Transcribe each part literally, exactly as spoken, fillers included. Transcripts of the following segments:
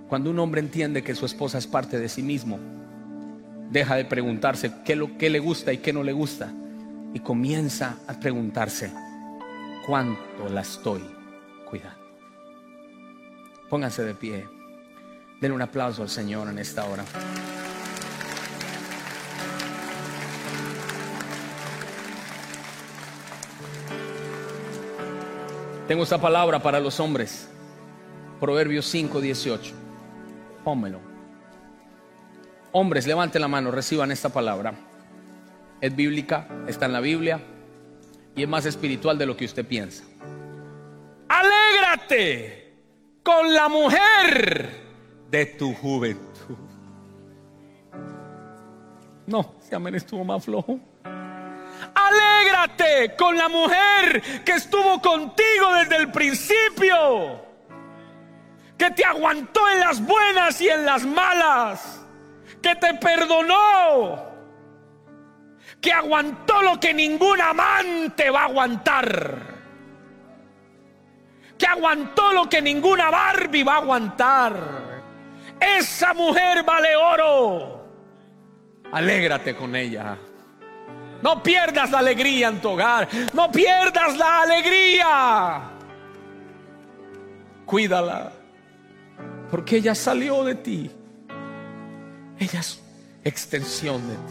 Cuando un hombre entiende que su esposa es parte de sí mismo, deja de preguntarse qué, lo, qué le gusta y qué no le gusta, y comienza a preguntarse cuánto la estoy cuidando. Pónganse de pie. Denle un aplauso al Señor en esta hora. Tengo esta palabra para los hombres. Proverbios cinco dieciocho. Pónmelo. Hombres, levanten la mano, reciban esta palabra. Es bíblica, está en la Biblia y es más espiritual de lo que usted piensa. Alégrate con la mujer de tu juventud. No, ese amén estuvo más flojo. Alégrate con la mujer que estuvo contigo desde el principio, que te aguantó en las buenas y en las malas, que te perdonó, que aguantó lo que ningún amante va a aguantar, que aguantó lo que ninguna Barbie va a aguantar. Esa mujer vale oro. Alégrate con ella. No pierdas la alegría en tu hogar. No pierdas la alegría. Cuídala, porque ella salió de ti. Ella es extensión de ti.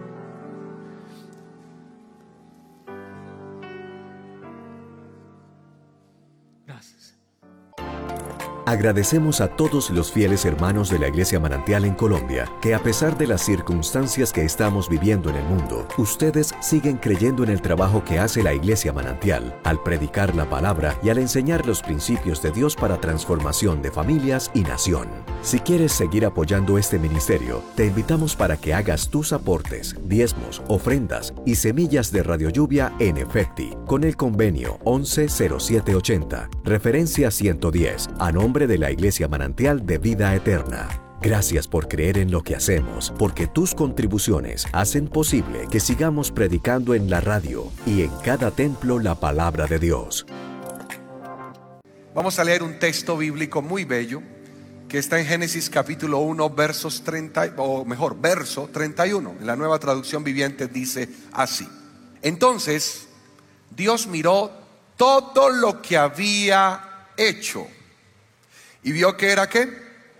Gracias. Agradecemos a todos los fieles hermanos de la Iglesia Manantial en Colombia, que a pesar de las circunstancias que estamos viviendo en el mundo, ustedes siguen creyendo en el trabajo que hace la Iglesia Manantial, al predicar la palabra y al enseñar los principios de Dios para transformación de familias y nación. Si quieres seguir apoyando este ministerio, te invitamos para que hagas tus aportes, diezmos, ofrendas y semillas de Radio Lluvia en Efecti, con el convenio once cero siete ochenta, referencia ciento diez, a nombre de la Iglesia Manantial de Vida Eterna. Gracias por creer en lo que hacemos, porque tus contribuciones hacen posible que sigamos predicando en la radio y en cada templo la palabra de Dios. Vamos a leer un texto bíblico muy bello que está en Génesis capítulo uno, versos treinta, o mejor, verso treinta y uno. En la Nueva Traducción Viviente dice así: entonces Dios miró todo lo que había hecho y vio que era ¿qué?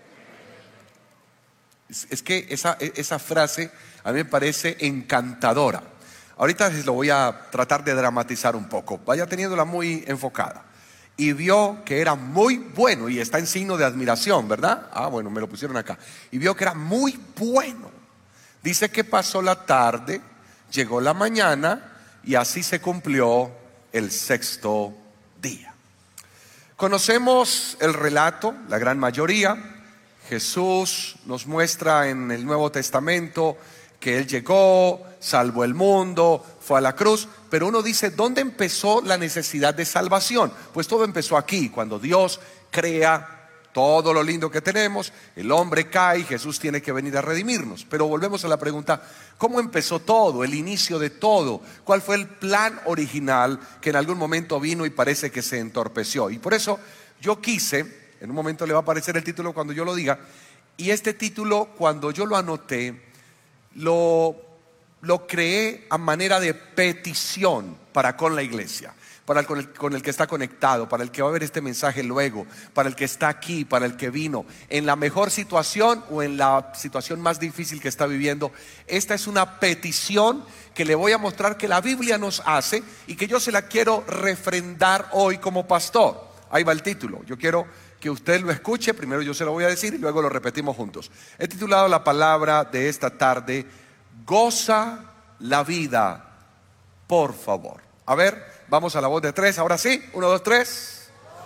Es, es que esa, esa frase a mí me parece encantadora. Ahorita les lo voy a tratar de dramatizar un poco. Vaya teniéndola muy enfocada. Y vio que era muy bueno, y está en signo de admiración, ¿verdad? Ah, bueno, me lo pusieron acá. Y vio que era muy bueno. Dice que pasó la tarde, llegó la mañana, y así se cumplió el sexto día. Conocemos el relato, la gran mayoría. Jesús nos muestra en el Nuevo Testamento que Él llegó, salvó el mundo, fue a la cruz. Pero uno dice, ¿dónde empezó la necesidad de salvación? Pues todo empezó aquí, cuando Dios crea todo lo lindo que tenemos, el hombre cae y Jesús tiene que venir a redimirnos. Pero volvemos a la pregunta, ¿cómo empezó todo? El inicio de todo. ¿Cuál fue el plan original que en algún momento vino y parece que se entorpeció? Y por eso yo quise, en un momento le va a aparecer el título cuando yo lo diga, y este título cuando yo lo anoté, lo, lo creé a manera de petición para con la iglesia, para el con, el con el que está conectado, para el que va a ver este mensaje luego, para el que está aquí, para el que vino en la mejor situación o en la situación más difícil que está viviendo. Esta es una petición que le voy a mostrar que la Biblia nos hace y que yo se la quiero refrendar hoy como pastor. Ahí va el título. Yo quiero que usted lo escuche, primero yo se lo voy a decir y luego lo repetimos juntos. He titulado la palabra de esta tarde: goza la vida, por favor. A ver, vamos a la voz de tres, ahora sí, uno, dos, tres.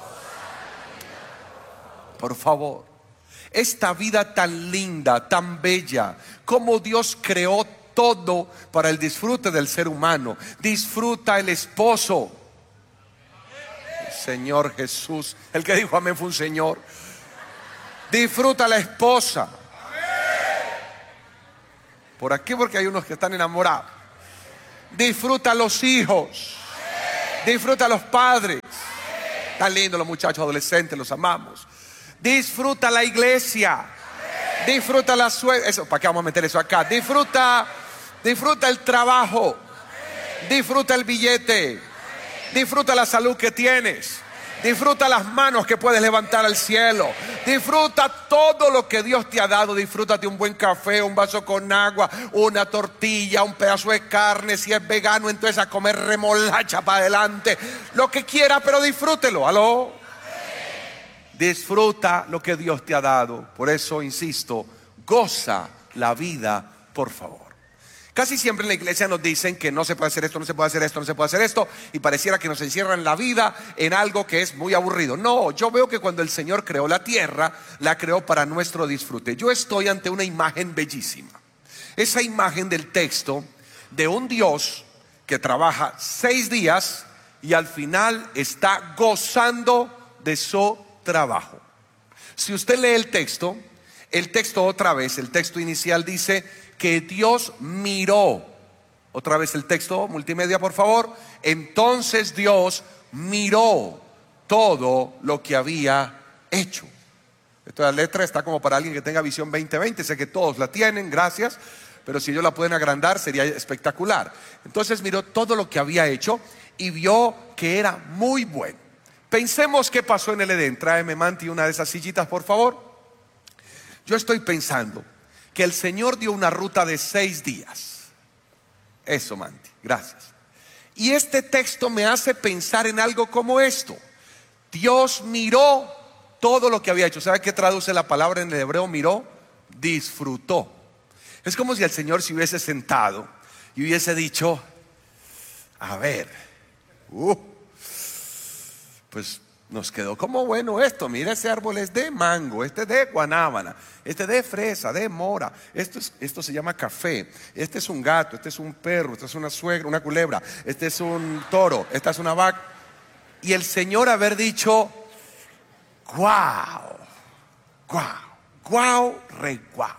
Por favor, esta vida tan linda, tan bella, como Dios creó todo para el disfrute del ser humano. Disfruta el esposo. Señor Jesús, el que dijo amén fue un señor. Disfruta la esposa. Por aquí porque hay unos que están enamorados. Disfruta los hijos. Disfruta los padres. Tan lindos los muchachos adolescentes, los amamos. Disfruta la iglesia. Disfruta la suegra. Eso, ¿para qué vamos a meter eso acá? Disfruta, disfruta el trabajo. Disfruta el billete. Disfruta la salud que tienes. Disfruta las manos que puedes levantar al cielo. Disfruta todo lo que Dios te ha dado. Disfrútate un buen café, un vaso con agua, una tortilla, un pedazo de carne. Si es vegano, entonces a comer remolacha para adelante. Lo que quiera, pero disfrútelo. ¿Aló? Disfruta lo que Dios te ha dado. Por eso insisto, goza la vida, por favor. Casi siempre en la iglesia nos dicen que no se puede hacer esto, no se puede hacer esto, no se puede hacer esto, y pareciera que nos encierran la vida en algo que es muy aburrido. No, yo veo que cuando el Señor creó la tierra, la creó para nuestro disfrute. Yo estoy ante una imagen bellísima. Esa imagen del texto de un Dios que trabaja seis días y al final está gozando de su trabajo. Si usted lee el texto, el texto otra vez, el texto inicial dice que Dios miró. Otra vez el texto multimedia, por favor. Entonces Dios miró todo lo que había hecho. Esta letra está como para alguien que tenga visión veinte veinte. Sé que todos la tienen, gracias. Pero si ellos la pueden agrandar sería espectacular. Entonces miró todo lo que había hecho y vio que era muy bueno. Pensemos qué pasó en el Edén. Tráeme, Manti, una de esas sillitas, por favor. Yo estoy pensando que el Señor dio una ruta de seis días. Eso, Manti, gracias. Y este texto me hace pensar en algo como esto. Dios miró todo lo que había hecho. ¿Sabe qué traduce la palabra en el hebreo miró? Disfrutó. Es como si el Señor se hubiese sentado y hubiese dicho: a ver, uh, pues nos quedó como bueno esto. Mira, ese árbol es de mango, este es de guanábana, este es de fresa, de mora. Esto, es, esto se llama café. Este es un gato, este es un perro, esta es una suegra, una culebra, este es un toro, esta es una vaca. Y el Señor haber dicho: guau, guau, guau, re guau.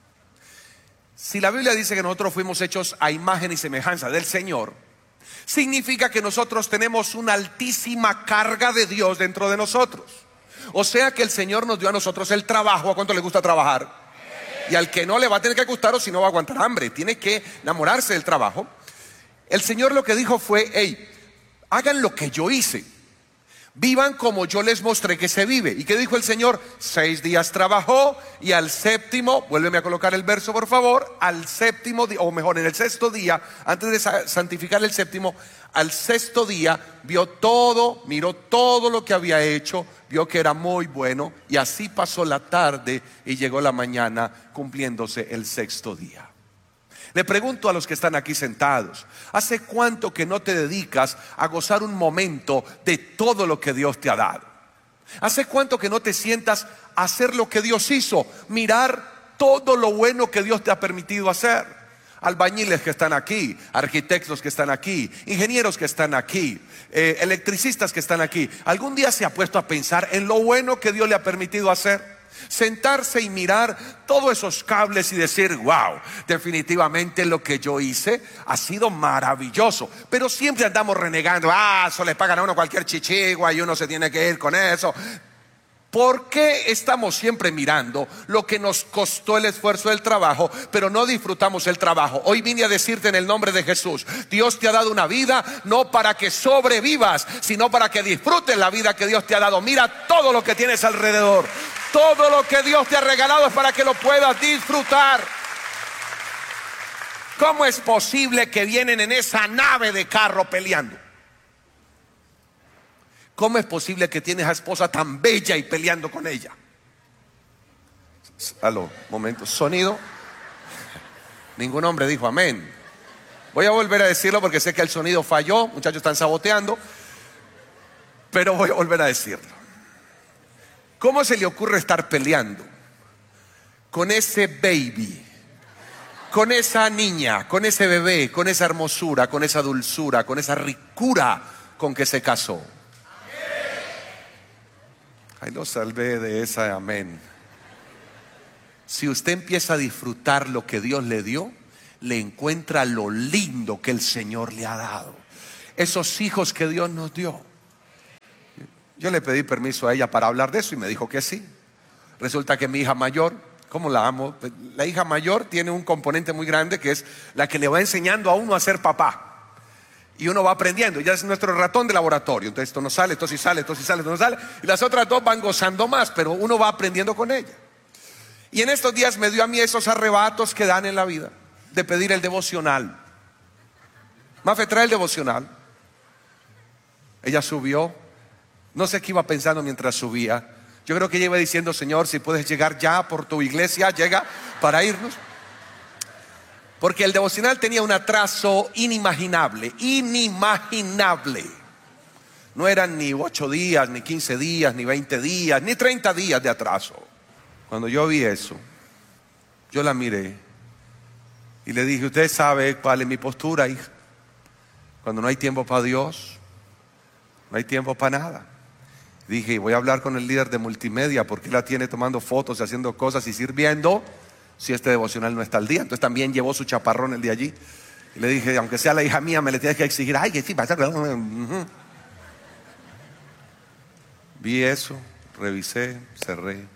Si la Biblia dice que nosotros fuimos hechos a imagen y semejanza del Señor, significa que nosotros tenemos una altísima carga de Dios dentro de nosotros. O sea que el Señor nos dio a nosotros el trabajo. ¿A cuánto le gusta trabajar? Y al que no le va a tener que gustar, o si no va a aguantar hambre. Tiene que enamorarse del trabajo. El Señor lo que dijo fue: hey, hagan lo que yo hice. Vivan como yo les mostré que se vive. ¿Y qué dijo el Señor? Seis días trabajó y al séptimo, vuélveme a colocar el verso por favor, al séptimo día, o mejor en el sexto día, antes de santificar el séptimo, al sexto día vio todo, miró todo lo que había hecho, vio que era muy bueno, y así pasó la tarde y llegó la mañana, cumpliéndose el sexto día. Le pregunto a los que están aquí sentados: ¿hace cuánto que no te dedicas a gozar un momento de todo lo que Dios te ha dado? ¿Hace cuánto que no te sientas a hacer lo que Dios hizo? Mirar todo lo bueno que Dios te ha permitido hacer. Albañiles que están aquí, arquitectos que están aquí, ingenieros que están aquí, eh, electricistas que están aquí. ¿Algún día se ha puesto a pensar en lo bueno que Dios le ha permitido hacer? Sentarse y mirar todos esos cables y decir: wow, definitivamente lo que yo hice ha sido maravilloso. Pero siempre andamos renegando: ah, eso le pagan a uno cualquier chichigua y uno se tiene que ir con eso. ¿Por qué estamos siempre mirando lo que nos costó el esfuerzo del trabajo, pero no disfrutamos el trabajo? Hoy vine a decirte en el nombre de Jesús: Dios te ha dado una vida no para que sobrevivas, sino para que disfrutes la vida que Dios te ha dado. Mira todo lo que tienes alrededor. Todo lo que Dios te ha regalado es para que lo puedas disfrutar. ¿Cómo es posible que vienen en esa nave de carro peleando? ¿Cómo es posible que tienes a esposa tan bella y peleando con ella? Aló, momento, sonido. Ningún hombre dijo amén. Voy a volver a decirlo porque sé que el sonido falló. Muchachos están saboteando, pero voy a volver a decirlo. ¿Cómo se le ocurre estar peleando con ese baby, con esa niña, con ese bebé, con esa hermosura, con esa dulzura, con esa ricura con que se casó? Ay, lo salvé de esa amén. Si usted empieza a disfrutar lo que Dios le dio, le encuentra lo lindo que el Señor le ha dado. Esos hijos que Dios nos dio. Yo le pedí permiso a ella para hablar de eso y me dijo que sí. Resulta que mi hija mayor, ¿cómo la amo? La hija mayor tiene un componente muy grande que es la que le va enseñando a uno a ser papá. Y uno va aprendiendo, ya es nuestro ratón de laboratorio. Entonces esto no sale, esto sí sale, esto sí sale, esto no sale. Y las otras dos van gozando más, pero uno va aprendiendo con ella. Y en estos días me dio a mí esos arrebatos que dan en la vida, de pedir el devocional. Mafe, trae el devocional. Ella subió, no sé qué iba pensando mientras subía. Yo creo que ella iba diciendo: Señor, si puedes llegar ya por tu iglesia, llega para irnos. Porque el devocional tenía un atraso inimaginable, inimaginable. No eran ni ocho días, ni quince días, ni veinte días, ni treinta días de atraso. Cuando yo vi eso, yo la miré y le dije: usted sabe cuál es mi postura, hija. Cuando no hay tiempo para Dios, no hay tiempo para nada. Dije: voy a hablar con el líder de multimedia, porque la tiene tomando fotos y haciendo cosas y sirviendo, si este devocional no está al día. Entonces también llevó su chaparrón el de allí. Y le dije: aunque sea la hija mía, me le tienes que exigir. Ay, que sí, pasa. Uh-huh. Vi eso, revisé, cerré.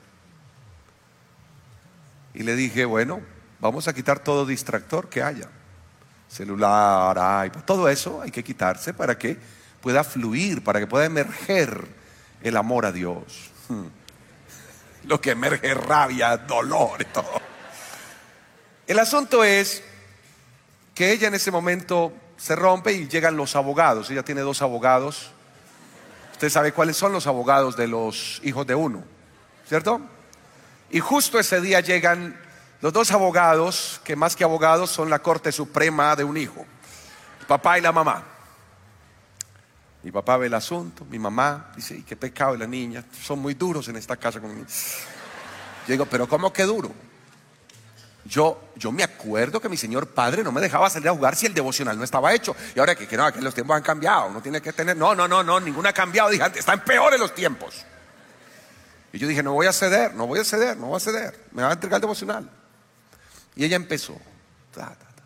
Y le dije: bueno, vamos a quitar todo distractor que haya. Celular, iPod, todo eso hay que quitarse para que pueda fluir, para que pueda emerger el amor a Dios. Hmm. Lo que emerge es rabia, dolor y todo. El asunto es que ella en ese momento se rompe y llegan los abogados. Ella tiene dos abogados. Usted sabe cuáles son los abogados de los hijos de uno, ¿cierto? Y justo ese día llegan los dos abogados, que más que abogados son la Corte Suprema de un hijo, el papá y la mamá. Mi papá ve el asunto, mi mamá dice: y qué pecado de la niña, son muy duros en esta casa con mi niña. Yo digo: pero ¿cómo que duro? Yo, yo me acuerdo que mi señor padre no me dejaba salir a jugar si el devocional no estaba hecho. Y ahora que, que no, que los tiempos han cambiado, uno tiene que tener... No, no, no, no, ninguno ha cambiado. Dije antes, están peores los tiempos. Y yo dije: no voy a ceder, no voy a ceder, no voy a ceder. Me va a entregar el devocional. Y ella empezó. Ta, ta, ta.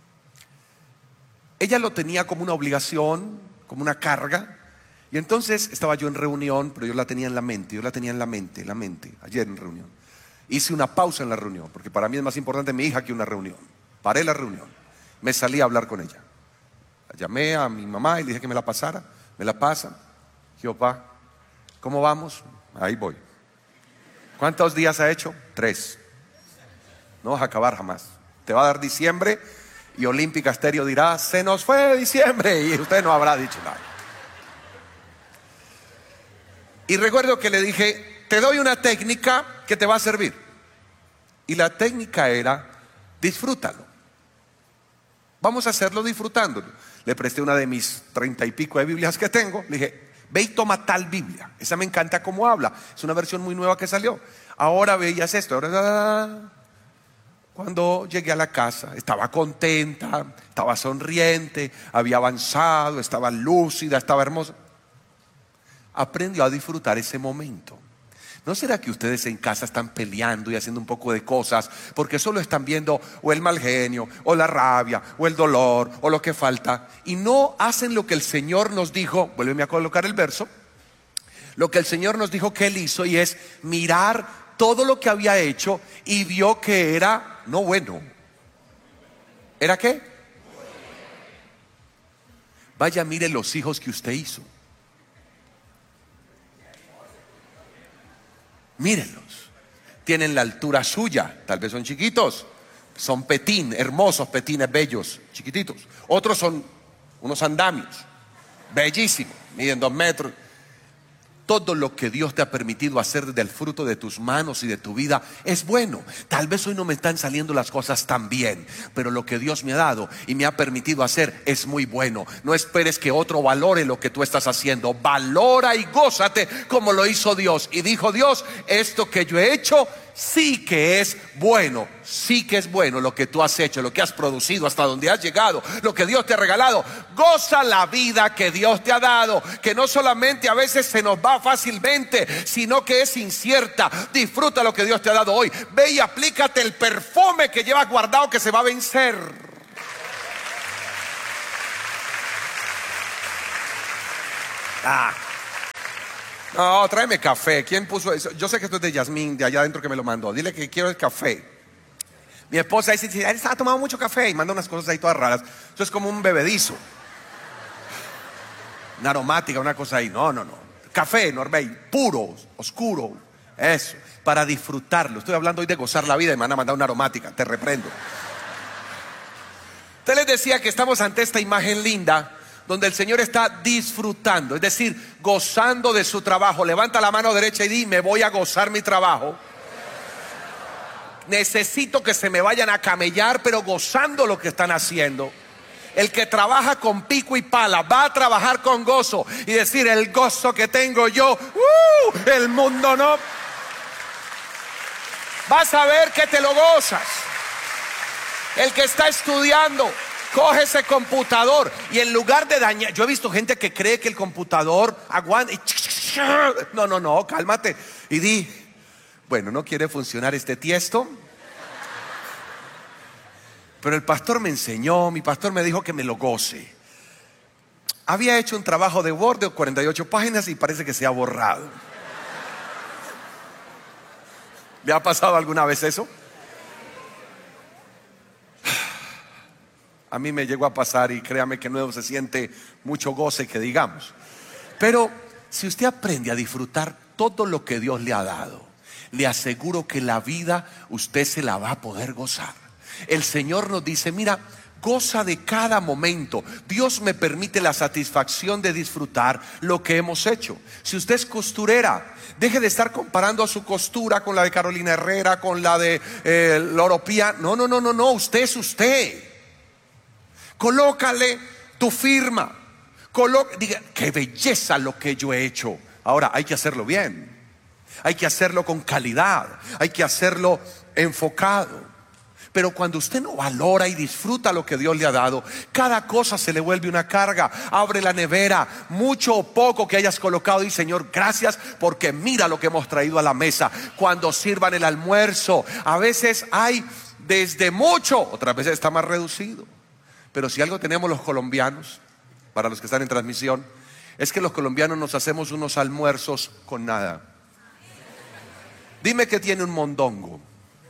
Ella lo tenía como una obligación, como una carga. Y entonces estaba yo en reunión, pero yo la tenía en la mente, yo la tenía en la mente, en la mente, ayer en reunión. Hice una pausa en la reunión, porque para mí es más importante mi hija que una reunión. Paré la reunión, me salí a hablar con ella. La llamé a mi mamá y le dije que me la pasara. Me la pasa. Jehová, ¿cómo vamos? Ahí voy. ¿Cuántos días ha hecho? Tres. No vas a acabar jamás. Te va a dar diciembre y Olímpica Estéreo dirá: se nos fue diciembre, y usted no habrá dicho nada. Y recuerdo que le dije: te doy una técnica que te va a servir. Y la técnica era: disfrútalo. Vamos a hacerlo disfrutándolo. Le presté una de mis treinta y pico de Biblias que tengo. Le dije: ve y toma tal Biblia. Esa me encanta cómo habla. Es una versión muy nueva que salió. Ahora veías esto. Ahora, cuando llegué a la casa, estaba contenta, estaba sonriente, había avanzado, estaba lúcida, estaba hermosa. Aprendió a disfrutar ese momento. ¿No será que ustedes en casa están peleando y haciendo un poco de cosas porque solo están viendo o el mal genio, o la rabia, o el dolor, o lo que falta, y no hacen lo que el Señor nos dijo? Vuélveme a colocar el verso. Lo que el Señor nos dijo que Él hizo, y es mirar todo lo que había hecho y vio que era no bueno. ¿Era qué? Vaya, mire los hijos que usted hizo. Mírenlos. Tienen la altura suya. Tal vez son chiquitos. Son petín, hermosos petines bellos, chiquititos. Otros son unos andamios, bellísimos, miden dos metros. Todo lo que Dios te ha permitido hacer del fruto de tus manos y de tu vida es bueno. Tal vez hoy no me están saliendo las cosas tan bien, pero lo que Dios me ha dado y me ha permitido hacer es muy bueno. No esperes que otro valore lo que tú estás haciendo. Valora y gózate como lo hizo Dios. Y dijo Dios: esto que yo he hecho sí que es bueno. Sí que es bueno lo que tú has hecho, lo que has producido, hasta donde has llegado, lo que Dios te ha regalado. Goza la vida que Dios te ha dado, que no solamente a veces se nos va fácilmente, sino que es incierta. Disfruta lo que Dios te ha dado hoy. Ve y aplícate el perfume que llevas guardado, que se va a vencer. Ah. No, tráeme café. ¿Quién puso eso? Yo sé que esto es de Yasmín, de allá adentro, que me lo mandó. Dile que quiero el café. Mi esposa dice, él estaba tomando mucho café y manda unas cosas ahí todas raras. Eso es como un bebedizo. Una aromática, una cosa ahí. No, no, no. Café, Norbey, puro, oscuro. Eso, para disfrutarlo. Estoy hablando hoy de gozar la vida y me van a mandar una aromática. Te reprendo. Usted les decía que estamos ante esta imagen linda donde el Señor está disfrutando, es decir, gozando de su trabajo. Levanta la mano derecha y di, me voy a gozar mi trabajo. Necesito que se me vayan a camellar, pero gozando lo que están haciendo. El que trabaja con pico y pala va a trabajar con gozo y decir, el gozo que tengo yo, uh, el mundo no. Vas a ver que te lo gozas. El que está estudiando, coge ese computador y en lugar de dañar, yo he visto gente que cree que el computador aguanta y... No, no, no, cálmate y di, bueno, no quiere funcionar este tiesto, pero el pastor me enseñó, mi pastor me dijo que me lo goce. Había hecho un trabajo de Word de cuarenta y ocho páginas y parece que se ha borrado. ¿Le ha pasado alguna vez eso? A mí me llegó a pasar y créame que no se siente mucho goce que digamos. Pero si usted aprende a disfrutar todo lo que Dios le ha dado, le aseguro que la vida usted se la va a poder gozar. El Señor nos dice, mira, goza de cada momento. Dios me permite la satisfacción de disfrutar lo que hemos hecho. Si usted es costurera, deje de estar comparando a su costura con la de Carolina Herrera, con la de eh, Loro Pía. No, no, no, no, no, usted es usted. Colócale tu firma. Colo- diga, qué belleza lo que yo he hecho. Ahora hay que hacerlo bien. Hay que hacerlo con calidad. Hay que hacerlo enfocado. Pero cuando usted no valora y disfruta lo que Dios le ha dado, cada cosa se le vuelve una carga. Abre la nevera, mucho o poco que hayas colocado, y Señor, gracias porque mira lo que hemos traído a la mesa. Cuando sirvan el almuerzo, a veces hay desde mucho, otras veces está más reducido. Pero si algo tenemos los colombianos, para los que están en transmisión, es que los colombianos nos hacemos unos almuerzos con nada. Dime que tiene un mondongo.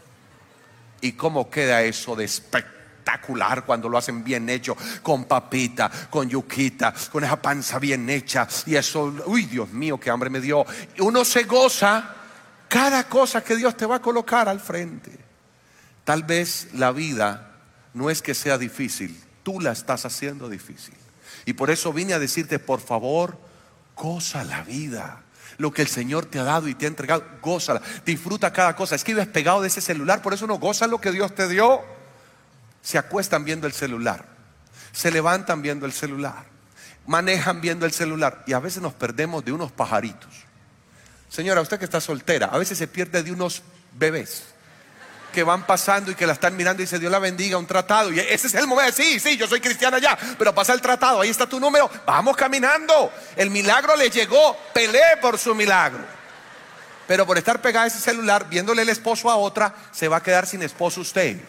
¿Y cómo queda eso de espectacular cuando lo hacen bien hecho? Con papita, con yuquita, con esa panza bien hecha. Y eso, uy, Dios mío, qué hambre me dio. Uno se goza cada cosa que Dios te va a colocar al frente. Tal vez la vida no es que sea difícil, tú la estás haciendo difícil. Y por eso vine a decirte, por favor, goza la vida. Lo que el Señor te ha dado y te ha entregado, gózala, disfruta cada cosa. Es que vives pegado de ese celular, por eso no gozas lo que Dios te dio. Se acuestan viendo el celular, se levantan viendo el celular, manejan viendo el celular, y a veces nos perdemos de unos pajaritos. Señora, usted que está soltera, a veces se pierde de unos bebés que van pasando y que la están mirando y dice, Dios la bendiga, un tratado. Y ese es el momento, sí, sí, yo soy cristiana ya, pero pasa el tratado, ahí está tu número, vamos caminando. El milagro le llegó, pelee por su milagro. Pero por estar pegada a ese celular, viéndole el esposo a otra, se va a quedar sin esposo usted.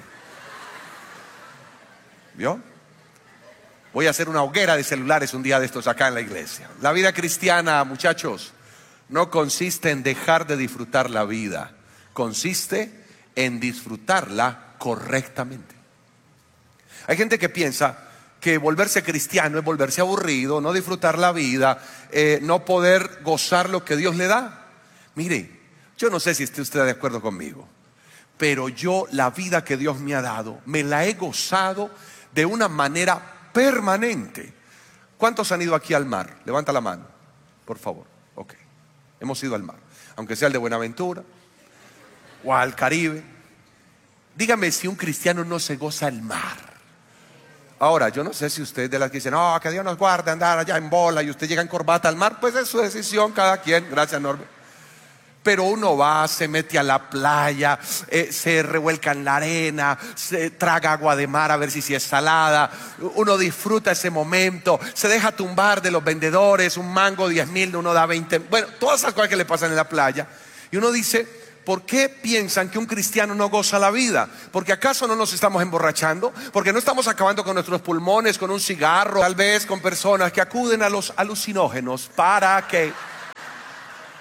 ¿Vio? Voy a hacer una hoguera de celulares un día de estos acá en la iglesia. La vida cristiana, muchachos, no consiste en dejar de disfrutar la vida, consiste en disfrutarla correctamente. Hay gente que piensa que volverse cristiano es volverse aburrido, no disfrutar la vida, eh, no poder gozar lo que Dios le da. Mire, yo no sé si esté usted de acuerdo conmigo, pero yo la vida que Dios me ha dado, me la he gozado de una manera permanente. ¿Cuántos han ido aquí al mar? Levanta la mano, por favor. Ok, hemos ido al mar, aunque sea el de Buenaventura o al Caribe. Dígame si un cristiano no se goza el mar. Ahora, yo no sé si usted es de las que dicen, no, oh, que Dios nos guarde andar allá en bola y usted llega en corbata al mar. Pues es su decisión, cada quien. Gracias, Norbe. Pero uno va, se mete a la playa, eh, se revuelca en la arena, se traga agua de mar a ver si, si es salada. Uno disfruta ese momento, se deja tumbar de los vendedores, un mango diez mil, uno da veinte. Bueno, todas esas cosas que le pasan en la playa. Y uno dice, ¿por qué piensan que un cristiano no goza la vida? ¿Porque acaso no nos estamos emborrachando? ¿Porque no estamos acabando con nuestros pulmones, con un cigarro? Tal vez con personas que acuden a los alucinógenos para que...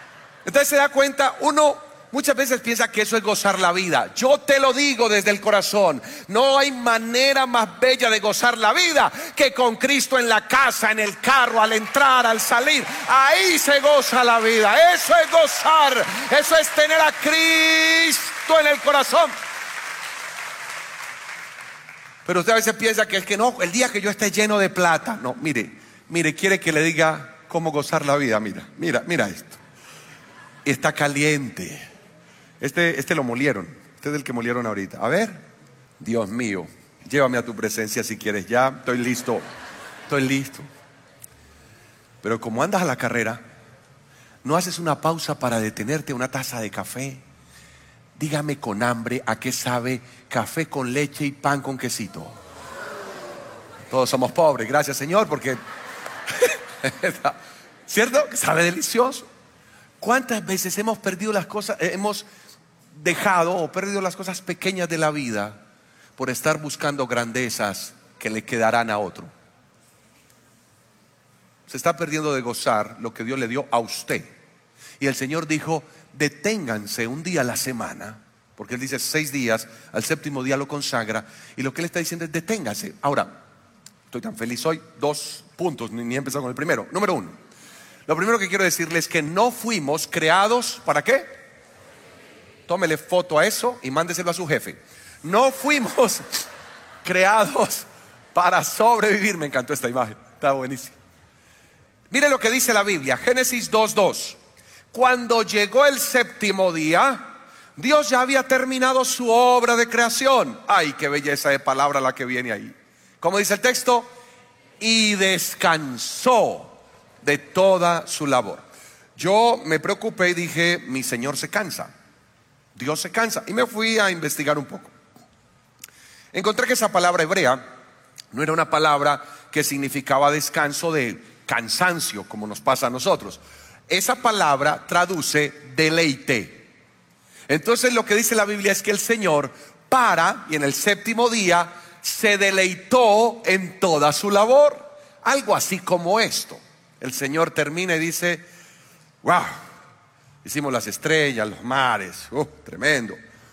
Entonces se da cuenta, uno muchas veces piensa que eso es gozar la vida. Yo te lo digo desde el corazón, no hay manera más bella de gozar la vida que con Cristo en la casa, en el carro, al entrar, al salir. Ahí se goza la vida. Eso es gozar, eso es tener a Cristo en el corazón. Pero usted a veces piensa que es que no, el día que yo esté lleno de plata. No, mire, mire, quiere que le diga cómo gozar la vida. Mira, mira, mira esto. Está caliente. Este, este lo molieron. Este es el que molieron ahorita. A ver, Dios mío, llévame a tu presencia si quieres. Ya estoy listo. Estoy listo. Pero como andas a la carrera, no haces una pausa para detenerte a una taza de café. Dígame con hambre a qué sabe café con leche y pan con quesito. Todos somos pobres, gracias Señor, porque ¿cierto? Sabe delicioso. ¿Cuántas veces hemos perdido las cosas, eh, hemos dejado o perdido las cosas pequeñas de la vida por estar buscando grandezas que le quedarán a otro? Se está perdiendo de gozar lo que Dios le dio a usted. Y el Señor dijo: deténganse un día a la semana, porque Él dice seis días, al séptimo día lo consagra. Y lo que Él está diciendo es: deténganse. Ahora, estoy tan feliz hoy, dos puntos, ni, ni he empezado con el primero. Número uno, lo primero que quiero decirles es que no fuimos creados, ¿para qué? Tómele foto a eso y mándeselo a su jefe. No fuimos creados para sobrevivir. Me encantó esta imagen, está buenísimo. Mire lo que dice la Biblia, Génesis dos dos. Cuando llegó el séptimo día, Dios ya había terminado su obra de creación. Ay, qué belleza de palabra la que viene ahí. ¿Cómo dice el texto? Y descansó de toda su labor. Yo me preocupé y dije: mi Señor se cansa, Dios se cansa. Y me fui a investigar un poco. Encontré que esa palabra hebrea no era una palabra que significaba descanso de cansancio, como nos pasa a nosotros. Esa palabra traduce deleite. Entonces lo que dice la Biblia es que el Señor para y en el séptimo día se deleitó en toda su labor. Algo así como esto. El Señor termina y dice: wow, hicimos las estrellas, los mares, uh, tremendo.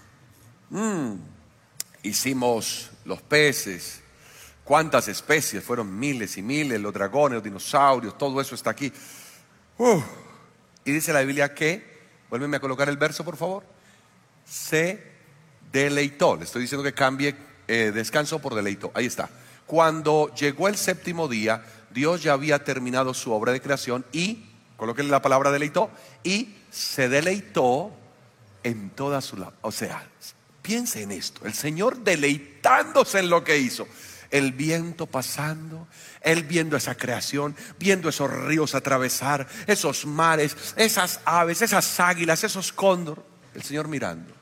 Mm, hicimos los peces. Cuántas especies, fueron miles y miles, los dragones, los dinosaurios, todo eso está aquí. Uh, y dice la Biblia que, vuélveme a colocar el verso por favor, se deleitó. Le estoy diciendo que cambie eh, descanso por deleitó. Ahí está. Cuando llegó el séptimo día, Dios ya había terminado su obra de creación y, colóquenle la palabra deleitó, y se deleitó en toda su labor. O sea, piense en esto, el Señor deleitándose en lo que hizo. El viento pasando, Él viendo esa creación, viendo esos ríos atravesar, esos mares, esas aves, esas águilas, esos cóndor. El Señor mirando,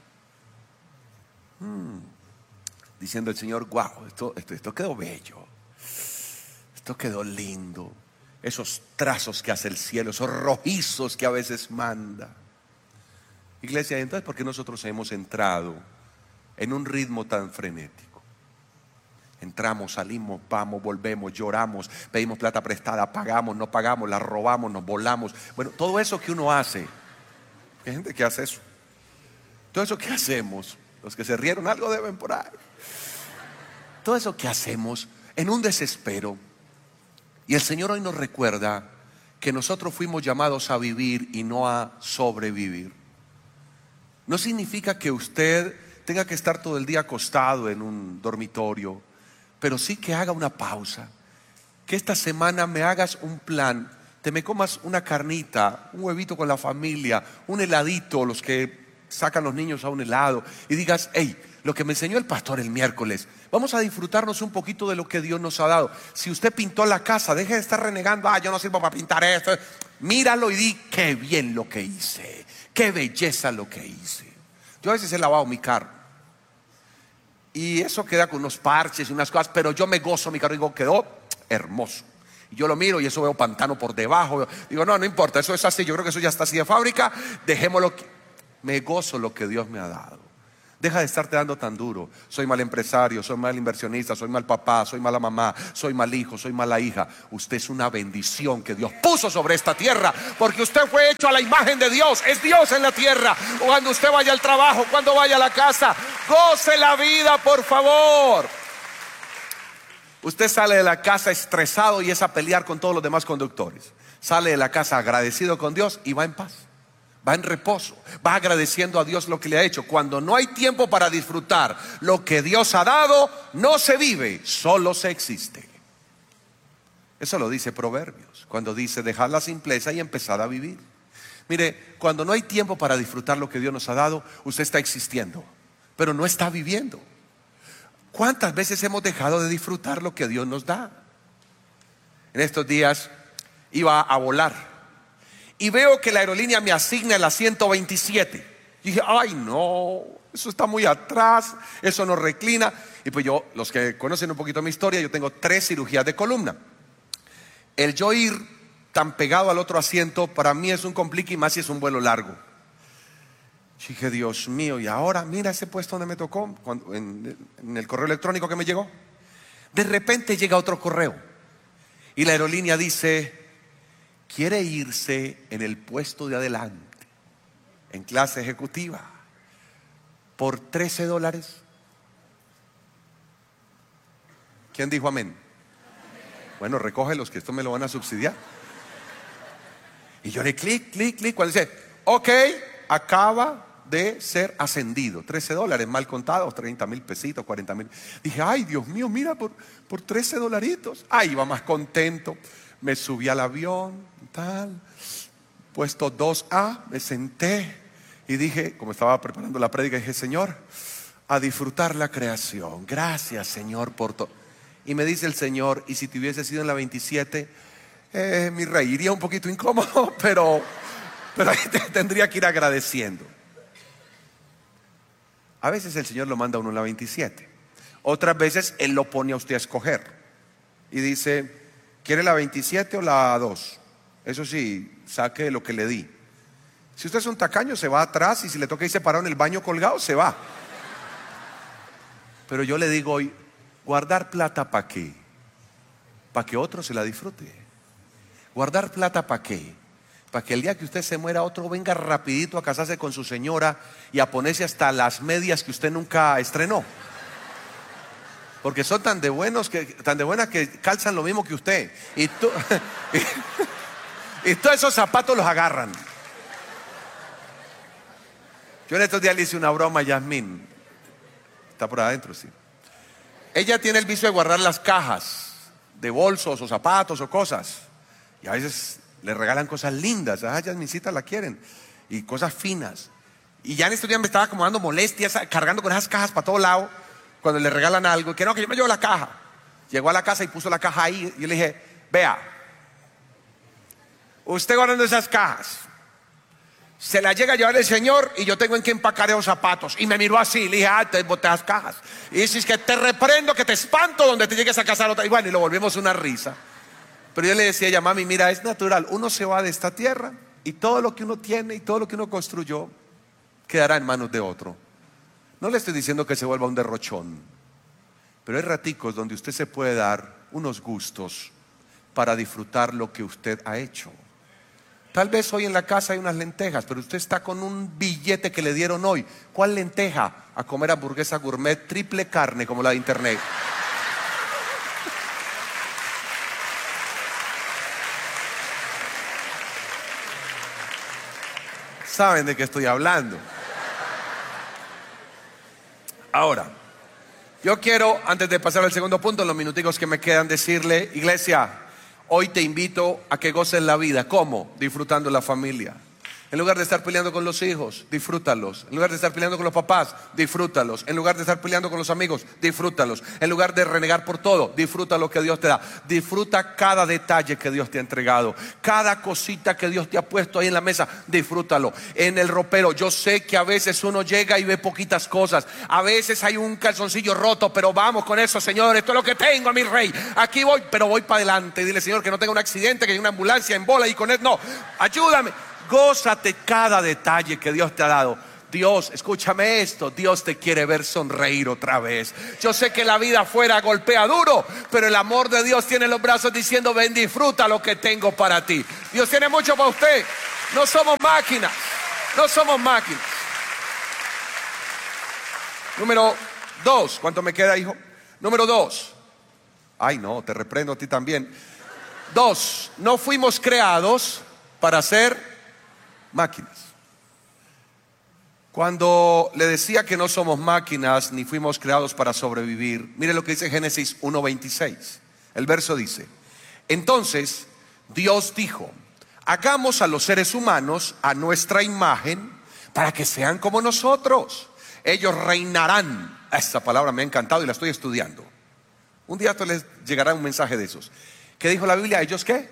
hmm, diciendo el Señor: wow, esto, esto, esto quedó bello, esto quedó lindo. Esos trazos que hace el cielo, esos rojizos que a veces manda. Iglesia, entonces, ¿por qué nosotros hemos entrado en un ritmo tan frenético? Entramos, salimos, vamos, volvemos, lloramos, pedimos plata prestada, pagamos, no pagamos, la robamos, nos volamos. Bueno, todo eso que uno hace. Hay gente que hace eso. Todo eso que hacemos, los que se rieron algo deben por ahí. Todo eso que hacemos en un desespero. Y el Señor hoy nos recuerda que nosotros fuimos llamados a vivir y no a sobrevivir. No significa que usted tenga que estar todo el día acostado en un dormitorio, pero sí que haga una pausa. Que esta semana me hagas un plan, te me comas una carnita, un huevito con la familia, un heladito, los que sacan los niños a un helado, y digas: hey, lo que me enseñó el pastor el miércoles, vamos a disfrutarnos un poquito de lo que Dios nos ha dado. Si usted pintó la casa, deje de estar renegando: ah, yo no sirvo para pintar esto. Míralo y di: qué bien lo que hice, qué belleza lo que hice. Yo a veces he lavado mi carro y eso queda con unos parches y unas cosas, pero yo me gozo mi carro y digo: quedó hermoso. Y yo lo miro y eso veo pantano por debajo. Digo: no, no importa, eso es así, yo creo que eso ya está así de fábrica, dejémoslo. Me gozo lo que Dios me ha dado. Deja de estarte dando tan duro. Soy mal empresario, soy mal inversionista, soy mal papá, soy mala mamá, soy mal hijo, soy mala hija. Usted es una bendición que Dios puso sobre esta tierra, porque usted fue hecho a la imagen de Dios. Es Dios en la tierra. Cuando usted vaya al trabajo, cuando vaya a la casa, goce la vida, por favor. Usted sale de la casa estresado y es a pelear con todos los demás conductores. Sale de la casa agradecido con Dios y va en paz. Va en reposo, va agradeciendo a Dios lo que le ha hecho. Cuando no hay tiempo para disfrutar lo que Dios ha dado, no se vive, solo se existe. Eso lo dice Proverbios, cuando dice dejad la simpleza y empezad a vivir. Mire, cuando no hay tiempo para disfrutar lo que Dios nos ha dado, usted está existiendo, pero no está viviendo. ¿Cuántas veces hemos dejado de disfrutar lo que Dios nos da? En estos días iba a volar y veo que la aerolínea me asigna el asiento veintisiete. Y dije, ay no, eso está muy atrás, eso no reclina. Y pues yo, los que conocen un poquito mi historia, yo tengo tres cirugías de columna. El yo ir tan pegado al otro asiento para mí es un complique, y más si es un vuelo largo. Y dije, Dios mío, y ahora mira ese puesto donde me tocó, cuando, en, en el correo electrónico que me llegó. De repente llega otro correo y la aerolínea dice, quiere irse en el puesto de adelante, en clase ejecutiva, por trece dólares. ¿Quién dijo amén? Bueno, recógelos que esto me lo van a subsidiar. Y yo le clic, clic, clic, cuando dice, ok, acaba de ser ascendido. trece dólares mal contados, treinta mil pesitos, cuarenta mil. Dije, ay Dios mío, mira, por, por trece dolaritos. Ay, iba más contento. Me subí al avión, tal, puesto dos A, me senté y dije, como estaba preparando la prédica, dije, Señor, a disfrutar la creación. Gracias, Señor, por todo. Y me dice el Señor, y si te hubiese sido en la veintisiete, eh, mi rey, iría un poquito incómodo, pero, pero ahí te tendría que ir agradeciendo. A veces el Señor lo manda a uno en la veintisiete. Otras veces Él lo pone a usted a escoger. Y dice, ¿quiere la veintisiete o la dos? Eso sí, saque lo que le di. Si usted es un tacaño, se va atrás, y si le toca irse parado en el baño colgado, se va. Pero yo le digo hoy, guardar plata ¿para qué? Para que otro se la disfrute. Guardar plata ¿para qué? Para que el día que usted se muera, otro venga rapidito a casarse con su señora y a ponerse hasta las medias que usted nunca estrenó. Porque son tan de buenos que, tan de buenas que calzan lo mismo que usted. Y, tú, y, y todos esos zapatos los agarran. Yo en estos días le hice una broma a Yasmín. Está por adentro, sí. Ella tiene el vicio de guardar las cajas de bolsos o zapatos o cosas. Y a veces le regalan cosas lindas. Ah, Yasmincita la quieren. Y cosas finas. Y ya en estos días me estaba como dando molestias, cargando con esas cajas para todo lado. Cuando le regalan algo, que no, que yo me llevo la caja. Llegó a la casa y puso la caja ahí. Y yo le dije, vea, usted guardando esas cajas, se la llega a llevar el Señor y yo tengo en que empacar esos zapatos. Y me miró así, le dije, ah, te boté las cajas. Y dices que te reprendo, que te espanto donde te llegues a casar otra. Y bueno, y lo volvimos una risa. Pero yo le decía a ella, mami, mira, es natural. Uno se va de esta tierra y todo lo que uno tiene y todo lo que uno construyó quedará en manos de otro. No le estoy diciendo que se vuelva un derrochón, pero hay raticos donde usted se puede dar unos gustos para disfrutar lo que usted ha hecho. Tal vez hoy en la casa hay unas lentejas, pero usted está con un billete que le dieron hoy. ¿Cuál lenteja? A comer hamburguesa gourmet triple carne como la de internet. ¿Saben de qué estoy hablando? Ahora, yo quiero, antes de pasar al segundo punto, en los minuticos que me quedan, decirle, iglesia, hoy te invito a que goces la vida. ¿Cómo? Disfrutando la familia. En lugar de estar peleando con los hijos, disfrútalos. En lugar de estar peleando con los papás, disfrútalos. En lugar de estar peleando con los amigos, disfrútalos. En lugar de renegar por todo, disfruta lo que Dios te da. Disfruta cada detalle que Dios te ha entregado. Cada cosita que Dios te ha puesto ahí en la mesa, disfrútalo. En el ropero, yo sé que a veces uno llega y ve poquitas cosas. A veces hay un calzoncillo roto, pero vamos con eso, Señor. Esto es lo que tengo, mi rey. Aquí voy, pero voy para adelante. Dile, Señor, que no tenga un accidente, que haya una ambulancia en bola y con él. No, ayúdame. Gózate cada detalle que Dios te ha dado. Dios, escúchame esto, Dios te quiere ver sonreír otra vez. Yo sé que la vida afuera golpea duro, pero el amor de Dios tiene los brazos diciendo: ven, disfruta lo que tengo para ti. Dios tiene mucho para usted. No somos máquinas, no somos máquinas. Número dos, ¿cuánto me queda, hijo? Número dos. Ay, no, te reprendo a ti también. Dos, no fuimos creados para ser máquinas. Cuando le decía que no somos máquinas ni fuimos creados para sobrevivir, mire lo que dice Génesis uno veintiséis. El verso dice: entonces Dios dijo: hagamos a los seres humanos a nuestra imagen para que sean como nosotros. Ellos reinarán. Esa palabra me ha encantado y la estoy estudiando. Un día esto les llegará un mensaje de esos. ¿Qué dijo la Biblia? ¿Ellos qué?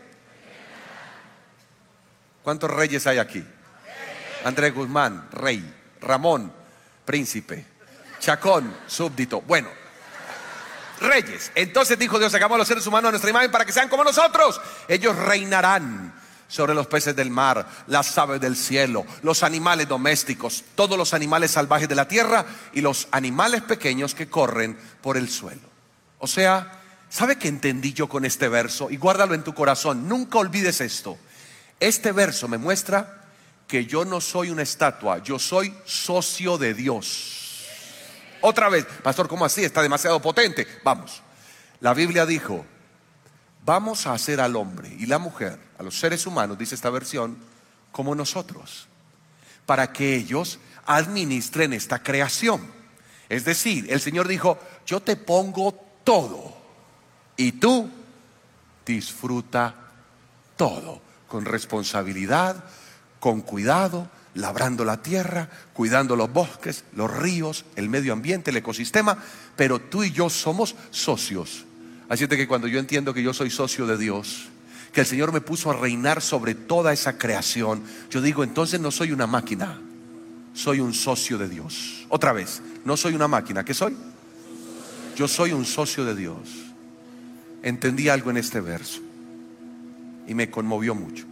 ¿Cuántos reyes hay aquí? Andrés Guzmán, rey. Ramón, príncipe. Chacón, súbdito. Bueno, reyes. Entonces dijo Dios: hagamos a los seres humanos a nuestra imagen para que sean como nosotros. Ellos reinarán sobre los peces del mar, las aves del cielo, los animales domésticos, todos los animales salvajes de la tierra y los animales pequeños que corren por el suelo. O sea, ¿sabe qué entendí yo con este verso? Y guárdalo en tu corazón, nunca olvides esto. Este verso me muestra que yo no soy una estatua, yo soy socio de Dios. Otra vez, pastor, ¿cómo así? Está demasiado potente. Vamos, la Biblia dijo: vamos a hacer al hombre y la mujer, a los seres humanos, dice esta versión, como nosotros, para que ellos administren esta creación. Es decir, el Señor dijo: yo te pongo todo y tú disfruta todo, con responsabilidad, con cuidado, labrando la tierra, cuidando los bosques, los ríos, el medio ambiente, el ecosistema. Pero tú y yo somos socios. Así es de que cuando yo entiendo que yo soy socio de Dios, que el Señor me puso a reinar sobre toda esa creación, yo digo: entonces no soy una máquina, soy un socio de Dios. Otra vez, no soy una máquina, ¿qué soy? Yo soy un socio de Dios. Entendí algo en este verso y me conmovió mucho.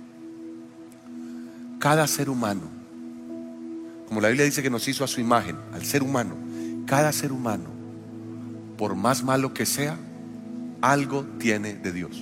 Cada ser humano, como la Biblia dice que nos hizo a su imagen, al ser humano, cada ser humano, por más malo que sea, algo tiene de Dios.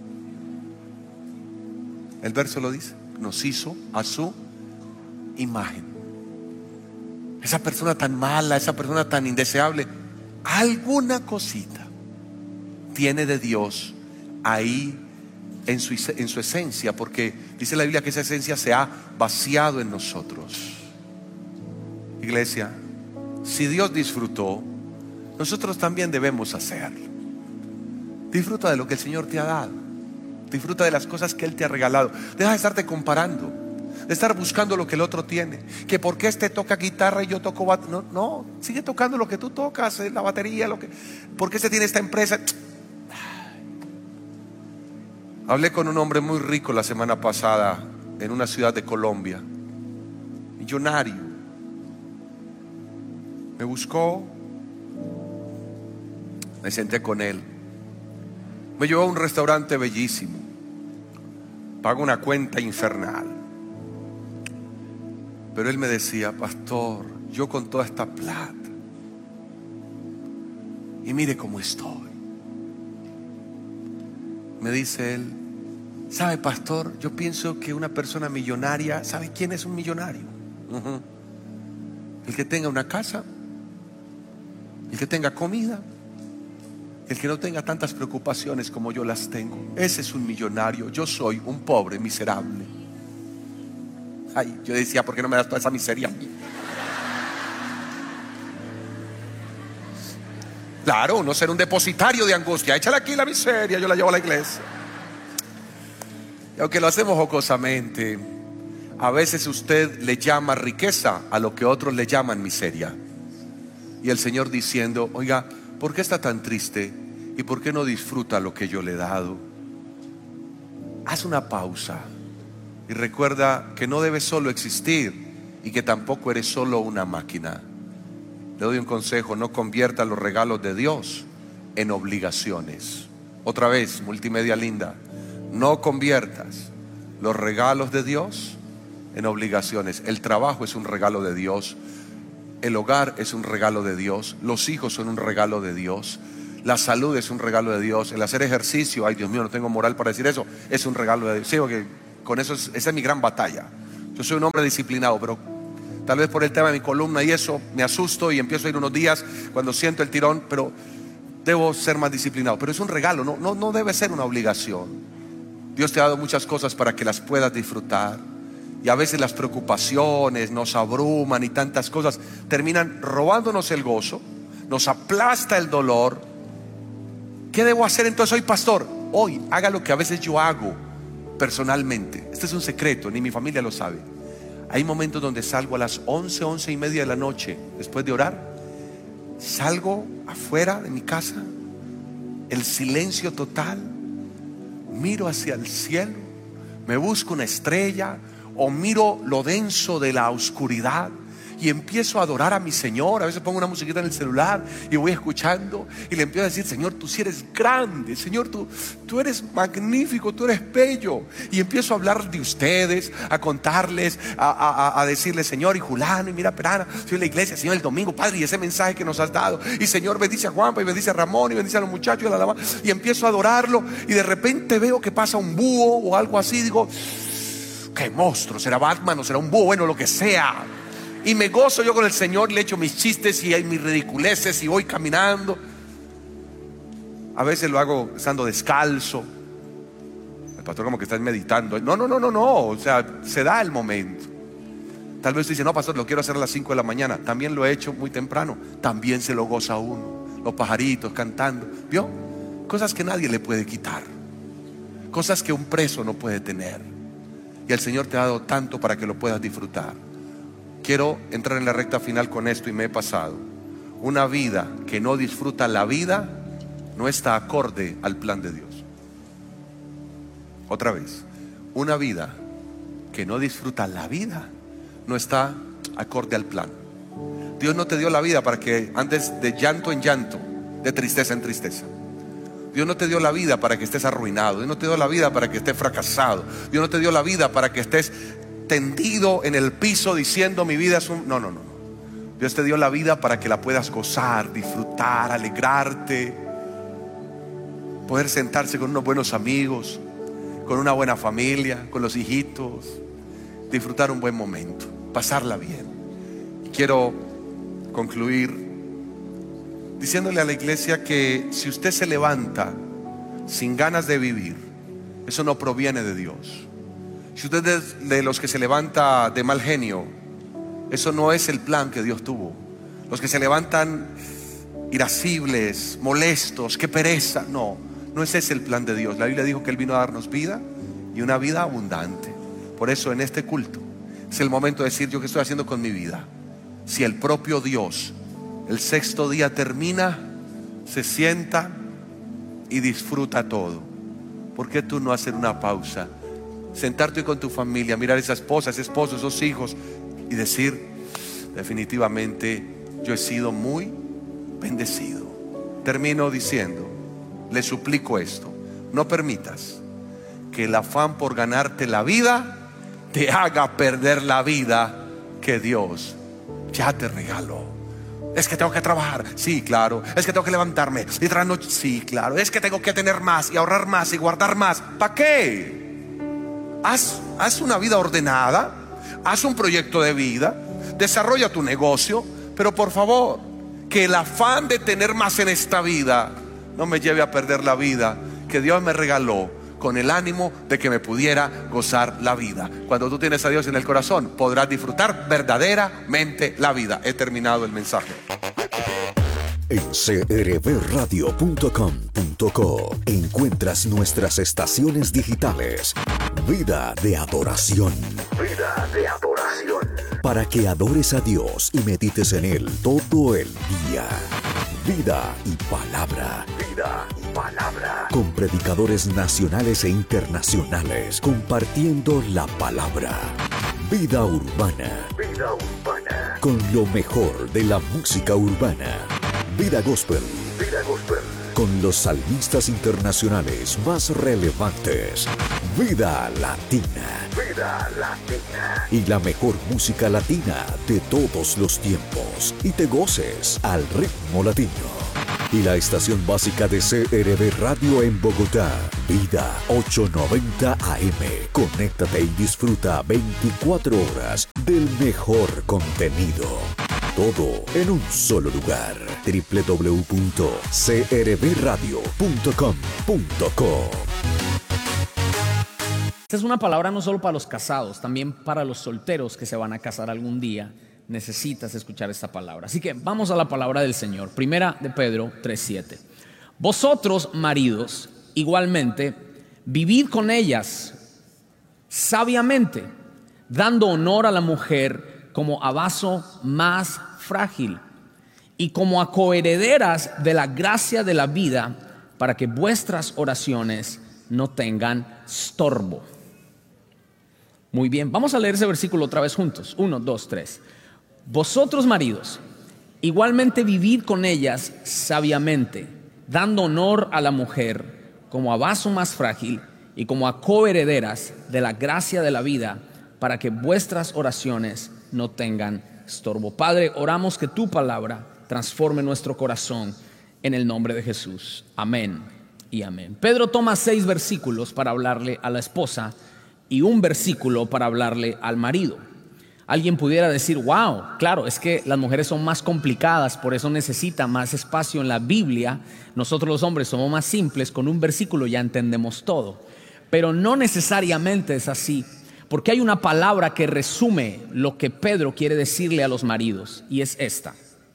El verso lo dice: nos hizo a su imagen. Esa persona tan mala, esa persona tan indeseable, alguna cosita tiene de Dios ahí en su, en su esencia, porque dice la Biblia que esa esencia se ha vaciado en nosotros. Iglesia, si Dios disfrutó, nosotros también debemos hacerlo. Disfruta de lo que el Señor te ha dado. Disfruta de las cosas que Él te ha regalado. Deja de estarte comparando, de estar buscando lo que el otro tiene. Que porque este toca guitarra y yo toco bat... no, no, sigue tocando lo que tú tocas, la batería, lo que... porque este tiene esta empresa. Hablé con un hombre muy rico la semana pasada en una ciudad de Colombia, millonario. Me buscó, me senté con él, me llevó a un restaurante bellísimo, pagó una cuenta infernal. Pero él me decía: pastor, yo con toda esta plata, y mire cómo estoy. Me dice él: ¿sabe, pastor? Yo pienso que una persona millonaria, ¿sabe quién es un millonario? Uh-huh. El que tenga una casa, el que tenga comida, el que no tenga tantas preocupaciones como yo las tengo. Ese es un millonario. Yo soy un pobre miserable. Ay, yo decía: ¿por qué no me das toda esa miseria? Claro, no ser un depositario de angustia. Échale aquí la miseria, yo la llevo a la iglesia. Y aunque lo hacemos jocosamente, a veces usted le llama riqueza a lo que otros le llaman miseria. Y el Señor diciendo: oiga, ¿por qué está tan triste? ¿Y por qué no disfruta lo que yo le he dado? Haz una pausa y recuerda que no debes solo existir y que tampoco eres solo una máquina. Le doy un consejo: no convierta los regalos de Dios en obligaciones. Otra vez, multimedia linda, no conviertas los regalos de Dios en obligaciones. El trabajo es un regalo de Dios. El hogar es un regalo de Dios. Los hijos son un regalo de Dios. La salud es un regalo de Dios. El hacer ejercicio, ay Dios mío, no tengo moral para decir eso, es un regalo de Dios. Sí, porque con eso es, esa es mi gran batalla. Yo soy un hombre disciplinado, pero tal vez por el tema de mi columna y eso me asusto y empiezo a ir unos días cuando siento el tirón, pero debo ser más disciplinado. Pero es un regalo, no, no, no debe ser una obligación. Dios te ha dado muchas cosas para que las puedas disfrutar. Y a veces las preocupaciones nos abruman y tantas cosas terminan robándonos el gozo, nos aplasta el dolor. ¿Qué debo hacer entonces hoy, pastor? Hoy haga lo que a veces yo hago personalmente. Este es un secreto, ni mi familia lo sabe. Hay momentos donde salgo a las once, once y media de la noche, después de orar, salgo afuera de mi casa, el silencio total, miro hacia el cielo, me busco una estrella o miro lo denso de la oscuridad y empiezo a adorar a mi Señor. A veces pongo una musiquita en el celular y voy escuchando y le empiezo a decir: Señor, tú sí eres grande, Señor, tú, tú eres magnífico, tú eres bello. Y empiezo a hablar de ustedes, a contarles, a, a, a decirles: Señor, y Julano, y mira, Perana, soy en la iglesia, Señor, el domingo, Padre, y ese mensaje que nos has dado, y Señor, bendice a Juanpa, y bendice a Ramón, y bendice a los muchachos, y, a la, y empiezo a adorarlo. Y de repente veo que pasa un búho o algo así. Digo: qué monstruo, será Batman o será un búho, bueno, lo que sea. Y me gozo yo con el Señor, le echo mis chistes y hay mis ridiculeces y voy caminando. A veces lo hago estando descalzo. El pastor como que está meditando. No, no, no, no, no. O sea, se da el momento. Tal vez usted dice: no, pastor, lo quiero hacer a las cinco de la mañana. También lo he hecho muy temprano. También se lo goza uno. Los pajaritos cantando. ¿Vio? Cosas que nadie le puede quitar. Cosas que un preso no puede tener. Y el Señor te ha dado tanto para que lo puedas disfrutar. Quiero entrar en la recta final con esto y me he pasado. Una vida que no disfruta la vida no está acorde al plan de Dios. Otra vez, una vida que no disfruta la vida no está acorde al plan. Dios no te dio la vida para que andes de llanto en llanto, de tristeza en tristeza. Dios no te dio la vida para que estés arruinado. Dios no te dio la vida para que estés fracasado. Dios no te dio la vida para que estés tendido en el piso diciendo: mi vida es un... No, no, no. Dios te dio la vida para que la puedas gozar, disfrutar, alegrarte, poder sentarse con unos buenos amigos, con una buena familia, con los hijitos, disfrutar un buen momento, pasarla bien. Y quiero concluir diciéndole a la iglesia que si usted se levanta sin ganas de vivir, eso no proviene de Dios. Si usted es de los que se levanta de mal genio, eso no es el plan que Dios tuvo. Los que se levantan irascibles, molestos, qué pereza, no, no es ese el plan de Dios. La Biblia dijo que Él vino a darnos vida y una vida abundante. Por eso en este culto es el momento de decir: yo qué estoy haciendo con mi vida. Si el propio Dios el sexto día termina, se sienta y disfruta todo, ¿por qué tú no hacer una pausa? Sentarte con tu familia, mirar a esa esposa, ese esposo, esos hijos y decir: definitivamente yo he sido muy bendecido. Termino diciendo, le suplico esto: no permitas que el afán por ganarte la vida te haga perder la vida que Dios ya te regaló. Es que tengo que trabajar, sí, claro. Es que tengo que levantarme y trasnochar, sí, claro. Es que tengo que tener más y ahorrar más y guardar más. ¿Para qué? Haz, haz una vida ordenada, haz un proyecto de vida, desarrolla tu negocio, pero por favor, que el afán de tener más en esta vida no me lleve a perder la vida que Dios me regaló, con el ánimo de que me pudiera gozar la vida. Cuando tú tienes a Dios en el corazón, podrás disfrutar verdaderamente la vida. He terminado el mensaje. En c r v radio punto com punto co encuentras nuestras estaciones digitales. Vida de adoración. Vida de adoración. Para que adores a Dios y medites en Él todo el día. Vida y palabra. Vida y palabra. Con predicadores nacionales e internacionales compartiendo la palabra. Vida urbana. Vida urbana. Con lo mejor de la música urbana. Vida gospel. Vida gospel. con los salmistas internacionales más relevantes. Vida Latina. Vida Latina. Y la mejor música latina de todos los tiempos. Y te goces al ritmo latino. Y la estación básica de C R V Radio en Bogotá, Vida ochocientos noventa A M. Conéctate y disfruta veinticuatro horas del mejor contenido. Todo en un solo lugar. doble u doble u doble u punto c r v radio punto com punto co. Esta es una palabra no solo para los casados, también para los solteros que se van a casar algún día. Necesitas escuchar esta palabra. Así que vamos a la palabra del Señor. Primera de Pedro tres siete. Vosotros, maridos, igualmente, vivid con ellas sabiamente, dando honor a la mujer como a vaso más frágil y como a coherederas de la gracia de la vida, para que vuestras oraciones no tengan estorbo. Muy bien, vamos a leer ese versículo otra vez juntos. Uno, dos, tres. Vosotros, maridos, igualmente vivid con ellas sabiamente, dando honor a la mujer como a vaso más frágil y como a coherederas de la gracia de la vida, para que vuestras oraciones no tengan estorbo. Padre, oramos que tu palabra transforme nuestro corazón en el nombre de Jesús. Amén y amén. Pedro toma seis versículos para hablarle a la esposa y un versículo para hablarle al marido. Alguien pudiera decir, wow, claro, es que las mujeres son más complicadas, por eso necesita más espacio en la Biblia. Nosotros los hombres somos más simples, con un versículo ya entendemos todo. Pero no necesariamente es así, porque hay una palabra que resume lo que Pedro quiere decirle a los maridos, y es esta.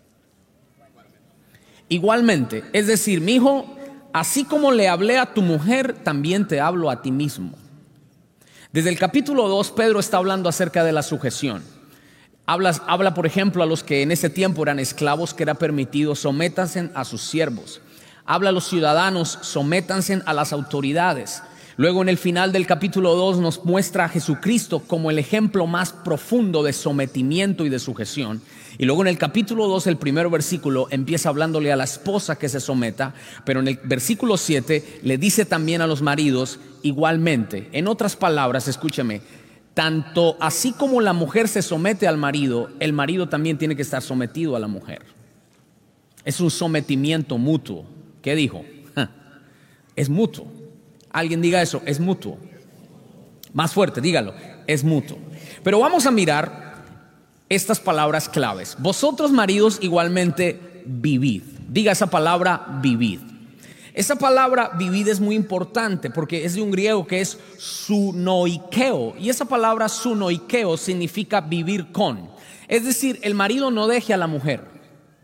Igualmente, es decir, mi hijo, así como le hablé a tu mujer, también te hablo a ti mismo. Desde el capítulo dos, Pedro está hablando acerca de la sujeción. Habla, habla, por ejemplo, a los que en ese tiempo eran esclavos, que era permitido, sométanse a sus siervos. Habla a los ciudadanos, sométanse a las autoridades. Luego, en el final del capítulo dos, nos muestra a Jesucristo como el ejemplo más profundo de sometimiento y de sujeción. Y luego en el capítulo dos, el primer versículo, empieza hablándole a la esposa que se someta, pero en el versículo siete le dice también a los maridos igualmente. En otras palabras, escúchame, tanto así como la mujer se somete al marido, el marido también tiene que estar sometido a la mujer. Es un sometimiento mutuo. ¿Qué dijo? Es mutuo. Alguien diga eso, es mutuo. Más fuerte, dígalo, es mutuo. Pero vamos a mirar estas palabras claves. Vosotros, maridos, igualmente vivid. Diga esa palabra, vivid. Esa palabra vivid es muy importante porque es de un griego que es sunoikeo. Y esa palabra sunoikeo significa vivir con. Es decir, el marido no deje a la mujer.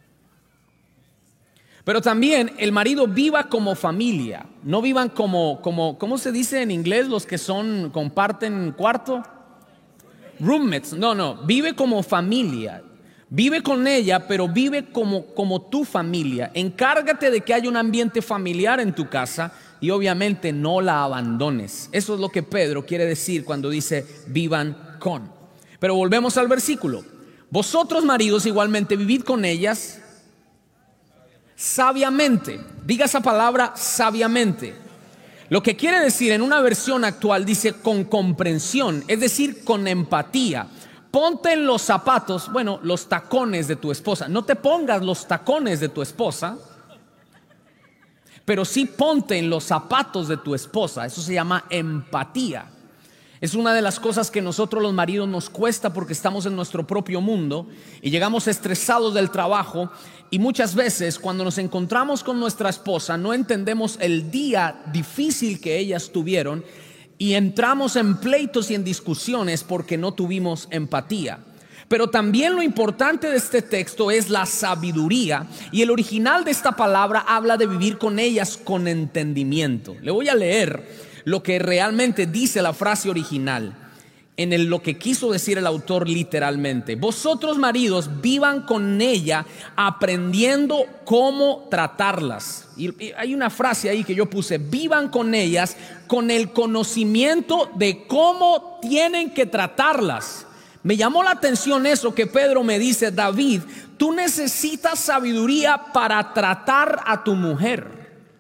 Pero también el marido viva como familia. No vivan como, como, ¿cómo se dice en inglés los que son, comparten cuarto? Roommates. No, no, vive como familia. Vive con ella, pero vive como, como tu familia. Encárgate de que haya un ambiente familiar en tu casa y obviamente no la abandones. Eso es lo que Pedro quiere decir cuando dice vivan con. Pero volvemos al versículo. Vosotros, maridos, igualmente vivid con ellas sabiamente. Diga esa palabra, sabiamente. Lo que quiere decir en una versión actual dice con comprensión, es decir, con empatía. Ponte en los zapatos, bueno, los tacones de tu esposa. No te pongas los tacones de tu esposa, pero sí ponte en los zapatos de tu esposa. Eso se llama empatía. Es una de las cosas que nosotros los maridos nos cuesta porque estamos en nuestro propio mundo y llegamos estresados del trabajo, y muchas veces cuando nos encontramos con nuestra esposa no entendemos el día difícil que ellas tuvieron y entramos en pleitos y en discusiones porque no tuvimos empatía. Pero también lo importante de este texto es la sabiduría, y el original de esta palabra habla de vivir con ellas con entendimiento. Le voy a leer lo que realmente dice la frase original, en el, lo que quiso decir el autor literalmente. Vosotros, maridos, vivan con ella aprendiendo cómo tratarlas. Y, y hay una frase ahí que yo puse, vivan con ellas con el conocimiento de cómo tienen que tratarlas. Me llamó la atención eso que Pedro me dice, David, tú necesitas sabiduría para tratar a tu mujer.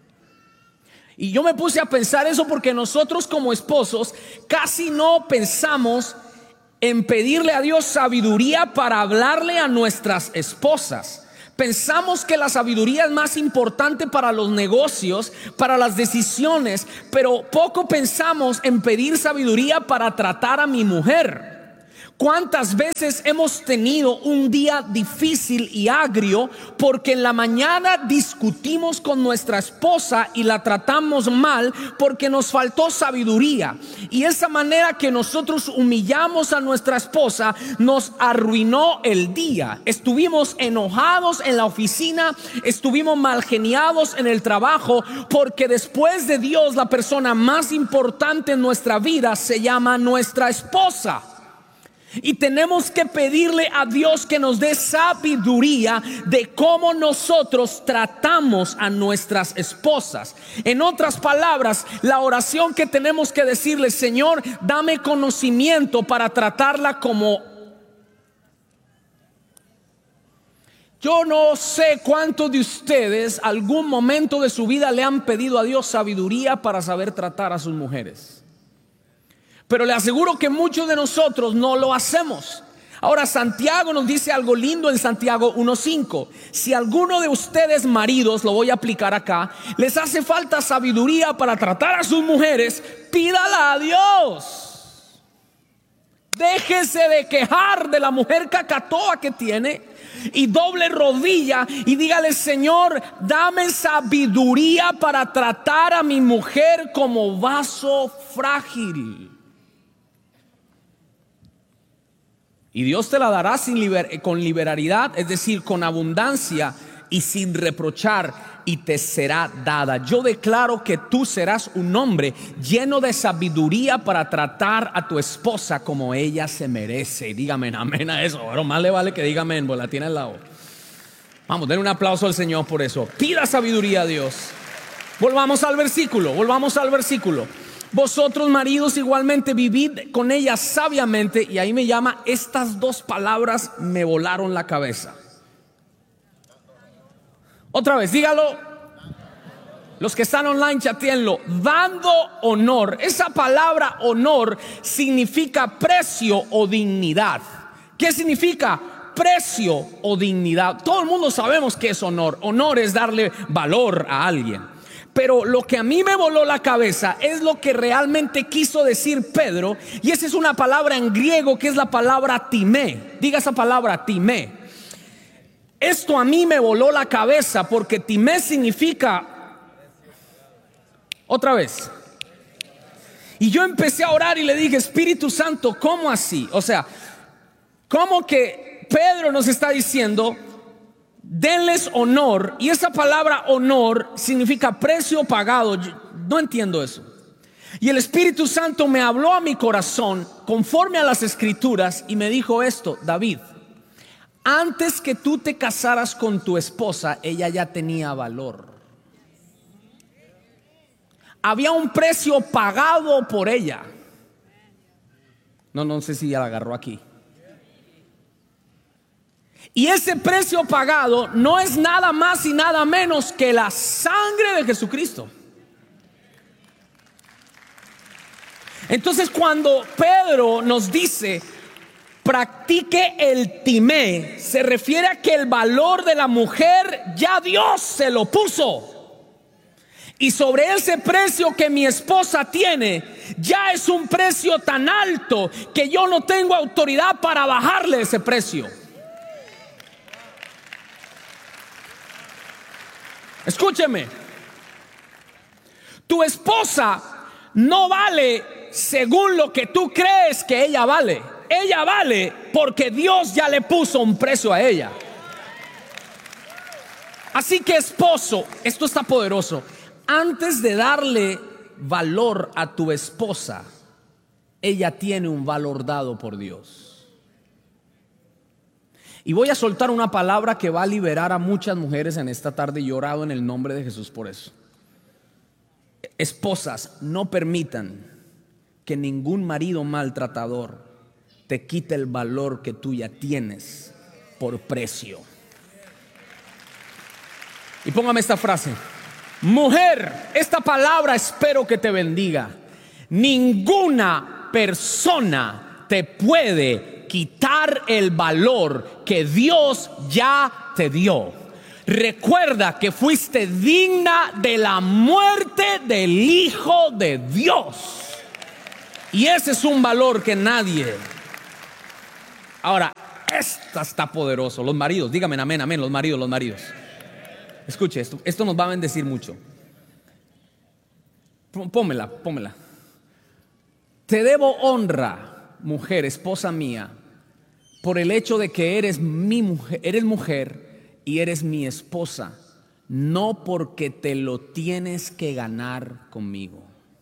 Y yo me puse a pensar eso porque nosotros como esposos casi no pensamos en pedirle a Dios sabiduría para hablarle a nuestras esposas. Pensamos que la sabiduría es más importante para los negocios, para las decisiones, pero poco pensamos en pedir sabiduría para tratar a mi mujer. ¿Cuántas veces hemos tenido un día difícil y agrio porque en la mañana discutimos con nuestra esposa y la tratamos mal porque nos faltó sabiduría? Y esa manera que nosotros humillamos a nuestra esposa nos arruinó el día. Estuvimos enojados en la oficina, estuvimos malgeniados en el trabajo, porque después de Dios la persona más importante en nuestra vida se llama nuestra esposa. Y tenemos que pedirle a Dios que nos dé sabiduría de cómo nosotros tratamos a nuestras esposas. En otras palabras, la oración que tenemos que decirle: Señor, dame conocimiento para tratarla como... Yo no sé cuántos de ustedes algún momento de su vida le han pedido a Dios sabiduría para saber tratar a sus mujeres. Pero le aseguro que muchos de nosotros no lo hacemos. Ahora, Santiago nos dice algo lindo en Santiago uno cinco. Si alguno de ustedes maridos, lo voy a aplicar acá, les hace falta sabiduría para tratar a sus mujeres, pídala a Dios. Déjese de quejar de la mujer cacatoa que tiene y doble rodilla y dígale: Señor, dame sabiduría para tratar a mi mujer como vaso frágil. Y Dios te la dará sin liber, con liberalidad, es decir, con abundancia y sin reprochar, y te será dada. Yo declaro que tú serás un hombre lleno de sabiduría para tratar a tu esposa como ella se merece. Dígame amén a eso. Pero más le vale que diga amén, pues la tiene al lado. Vamos, den un aplauso al Señor por eso. Pida sabiduría a Dios. Volvamos al versículo, volvamos al versículo. Vosotros, maridos, igualmente vivid con ella sabiamente. Y ahí me llama, estas dos palabras me volaron la cabeza. Otra vez, dígalo. Los que están online, chatéenlo. Dando honor. Esa palabra honor significa precio o dignidad. ¿Qué significa? Precio o dignidad. Todo el mundo sabemos qué es honor. Honor es darle valor a alguien. Pero lo que a mí me voló la cabeza es lo que realmente quiso decir Pedro. Y esa es una palabra en griego que es la palabra timé. Diga esa palabra, timé. Esto a mí me voló la cabeza porque timé significa... Otra vez. Y yo empecé a orar y le dije: Espíritu Santo, ¿cómo así? O sea, ¿cómo que Pedro nos está diciendo: denles honor? Y esa palabra honor significa precio pagado. Yo no entiendo eso. Y el Espíritu Santo me habló a mi corazón conforme a las Escrituras y me dijo esto: David, antes que tú te casaras con tu esposa, ella ya tenía valor. Había un precio pagado por ella. No, no sé si ya la agarró aquí. Y ese precio pagado no es nada más y nada menos que la sangre de Jesucristo. Entonces, cuando Pedro nos dice practique el timé, se refiere a que el valor de la mujer ya Dios se lo puso. Y sobre ese precio que mi esposa tiene, ya es un precio tan alto que yo no tengo autoridad para bajarle ese precio. Escúcheme, tu esposa no vale según lo que tú crees que ella vale. Ella vale porque Dios ya le puso un precio a ella. Así que, esposo, esto está poderoso. Antes de darle valor a tu esposa, ella tiene un valor dado por Dios. Y voy a soltar una palabra que va a liberar a muchas mujeres en esta tarde, y orado en el nombre de Jesús por eso. Esposas, no permitan que ningún marido maltratador te quite el valor que tú ya tienes por precio. Y póngame esta frase: Mujer, esta palabra espero que te bendiga. Ninguna persona te puede quitar el valor que Dios ya te dio. Recuerda que fuiste digna de la muerte del Hijo de Dios. Y ese es un valor que nadie. Ahora, esta está poderoso. Los maridos, díganme amén, amén, los maridos, los maridos. Escuche, esto, esto nos va a bendecir mucho. Pómela, pómela. Te debo honra, mujer, esposa mía, por el hecho de que eres mi mujer, eres mujer y eres mi esposa, no porque te lo tienes que ganar conmigo.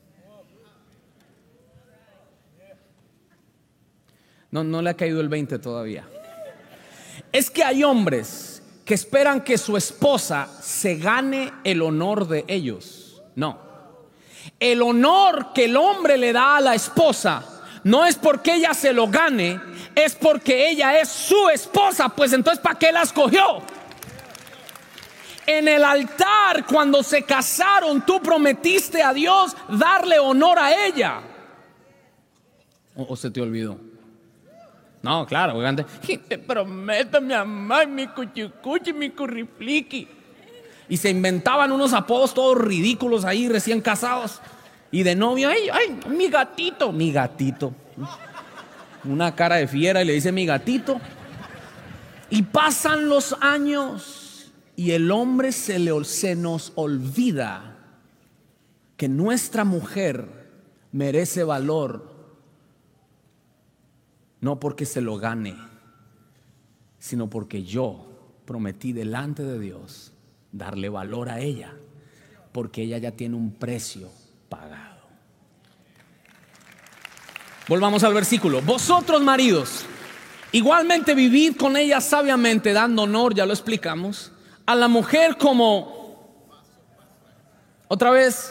No, no le ha caído el veinte todavía. Es que hay hombres que esperan que su esposa se gane el honor de ellos. No. El honor que el hombre le da a la esposa no es porque ella se lo gane, es porque ella es su esposa. Pues entonces, ¿para qué la escogió? En el altar, cuando se casaron, tú prometiste a Dios darle honor a ella. ¿O, o se te olvidó? No, claro, oigan, prométame amar mi cuchicuchi, mi curripliqui. Y se inventaban unos apodos todos ridículos ahí, recién casados. Y de novio, ay, ay, mi gatito, mi gatito. Una cara de fiera y le dice mi gatito. Y pasan los años y el hombre se, le, se nos olvida que nuestra mujer merece valor. No porque se lo gane, sino porque yo prometí delante de Dios darle valor a ella, porque ella ya tiene un precio pagado. Volvamos al versículo. Vosotros, maridos, igualmente vivid con ella sabiamente, dando honor, ya lo explicamos, a la mujer como, otra vez,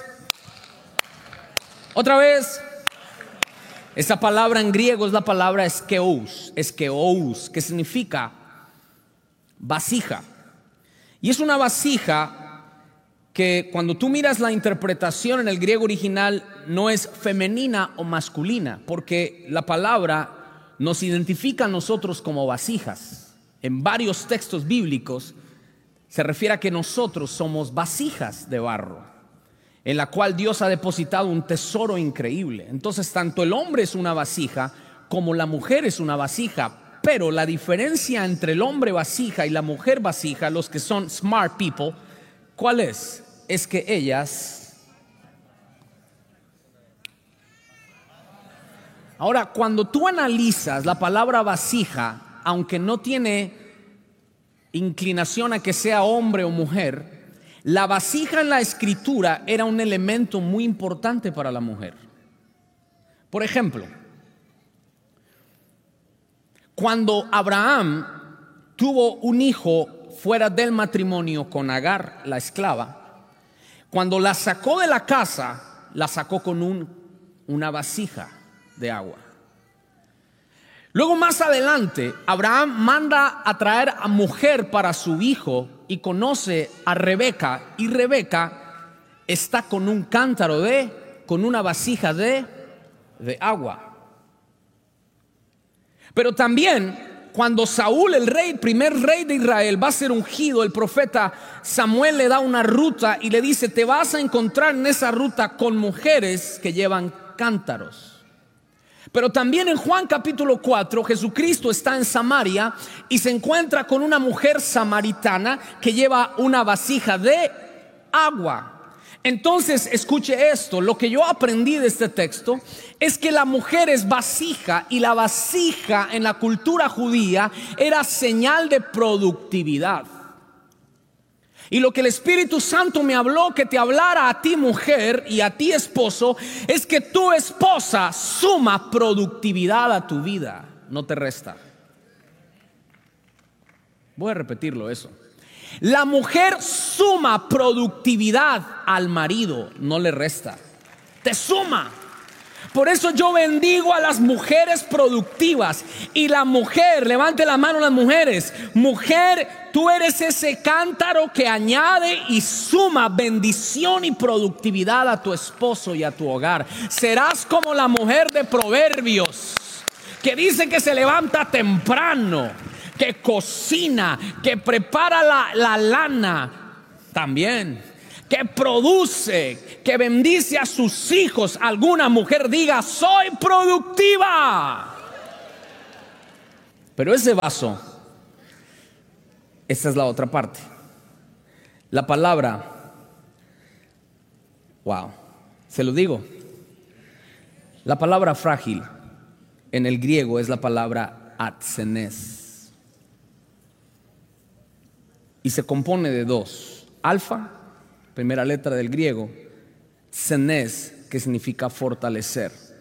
otra vez. Esa palabra en griego es la palabra eskeous, eskeous, que significa vasija. Y es una vasija que cuando tú miras la interpretación en el griego original no es femenina o masculina, porque la palabra nos identifica a nosotros como vasijas. En varios textos bíblicos se refiere a que nosotros somos vasijas de barro, en la cual Dios ha depositado un tesoro increíble. Entonces, tanto el hombre es una vasija como la mujer es una vasija. Pero la diferencia entre el hombre vasija y la mujer vasija, los que son smart people, ¿cuál es? Es que ellas... Ahora, cuando tú analizas la palabra vasija, aunque no tiene inclinación a que sea hombre o mujer, la vasija en la escritura era un elemento muy importante para la mujer. Por ejemplo, cuando Abraham tuvo un hijo fuera del matrimonio con Agar, la esclava, cuando la sacó de la casa, la sacó con un, una vasija de agua. Luego, más adelante, Abraham manda a traer a mujer para su hijo y conoce a Rebeca, y Rebeca está con un cántaro de, con una vasija de, de agua. Pero también cuando Saúl, el rey, primer rey de Israel, va a ser ungido, el profeta Samuel le da una ruta y le dice: te vas a encontrar en esa ruta con mujeres que llevan cántaros. Pero también en Juan capítulo cuatro, Jesucristo está en Samaria y se encuentra con una mujer samaritana que lleva una vasija de agua. Entonces, escuche esto, lo que yo aprendí de este texto es que la mujer es vasija, y la vasija en la cultura judía era señal de productividad. Y lo que el Espíritu Santo me habló que te hablara a ti, mujer, y a ti, esposo, es que tu esposa suma productividad a tu vida, no te resta. Voy a repetirlo eso. La mujer suma productividad al marido, no le resta, te suma. Por eso yo bendigo a las mujeres productivas. Y la mujer, levante la mano las mujeres. Mujer, tú eres ese cántaro que añade y suma bendición y productividad a tu esposo y a tu hogar. Serás como la mujer de Proverbios, que dice que se levanta temprano, que cocina, que prepara la, la lana también, que produce, que bendice a sus hijos. Alguna mujer diga: soy productiva. Pero ese vaso, esta es la otra parte. La palabra, wow, se lo digo, la palabra frágil en el griego es la palabra atzenes, y se compone de dos: alfa, primera letra del griego, tzenes, que significa fortalecer.